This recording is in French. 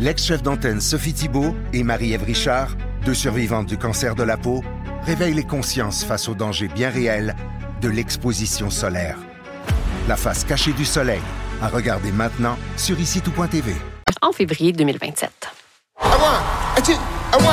L'ex-chef d'antenne Sophie Thibault et Marie-Ève Richard, deux survivantes du cancer de la peau, réveillent les consciences face aux dangers bien réels de l'exposition solaire. La face cachée du soleil, à regarder maintenant sur ICITOUT.tv. En février 2027. À moi!